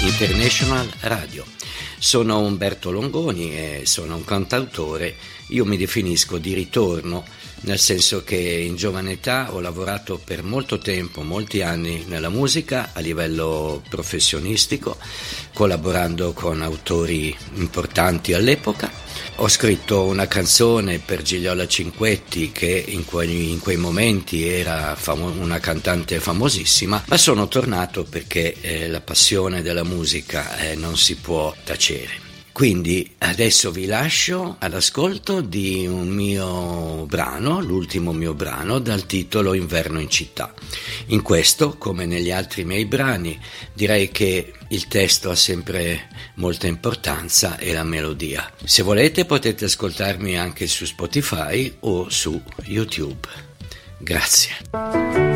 International Radio. Sono Umberto Longoni e sono un cantautore. Io mi definisco di ritorno, nel senso che in giovane età ho lavorato per molto tempo, molti anni nella musica a livello professionistico, collaborando con autori importanti all'epoca. Ho scritto una canzone per Gigliola Cinquetti che in quei momenti era una cantante famosissima, ma sono tornato perché la passione della musica non si può tacere. Quindi adesso vi lascio all'ascolto di un mio brano, l'ultimo mio brano, dal titolo Inverno in città. In questo, come negli altri miei brani, direi che il testo ha sempre molta importanza e la melodia. Se volete potete ascoltarmi anche su Spotify o su YouTube. Grazie.